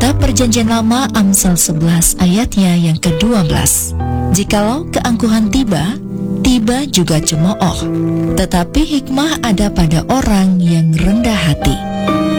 Kitab Perjanjian Lama Amsal 11 ayatnya yang ke-12. Jikalau keangkuhan tiba, tiba juga cemooh, tetapi hikmah ada pada orang yang rendah hati.